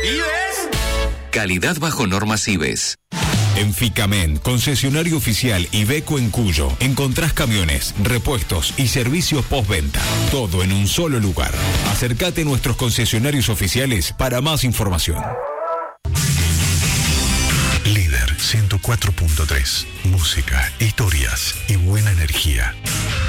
¿Ibes? Calidad bajo normas IBES. En Ficamen, concesionario oficial Iveco en Cuyo, encontrás camiones, repuestos y servicios postventa. Todo en un solo lugar. Acércate a nuestros concesionarios oficiales para más información. Líder 104.3. Música, historias y buena energía.